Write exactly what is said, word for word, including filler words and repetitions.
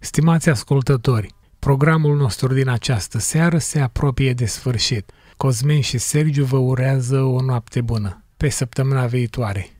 Stimați ascultători, programul nostru din această seară se apropie de sfârșit. Cosmin și Sergiu vă urează o noapte bună. Pe săptămâna viitoare.